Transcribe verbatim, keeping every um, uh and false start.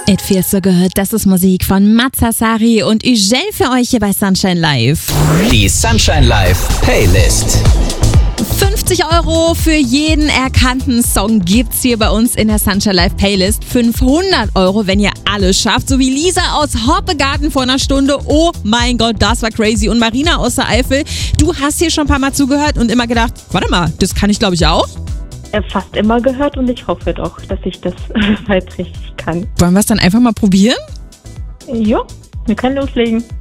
Ed Fierce gehört, das ist Musik von Mazzasari und Ugel für euch hier bei Sunshine Live. Die Sunshine Live Playlist. fünfzig Euro für jeden erkannten Song gibt's hier bei uns in der Sunshine Live Playlist. fünfhundert Euro, wenn ihr alles schafft. So wie Lisa aus Hoppegarten vor einer Stunde. Oh mein Gott, das war crazy. Und Marina aus der Eifel, du hast hier schon ein paar Mal zugehört und immer gedacht, warte mal, das kann ich glaube ich auch. Fast immer gehört und ich hoffe doch, dass ich das bald richtig kann. Wollen wir es dann einfach mal probieren? Jo, wir können loslegen.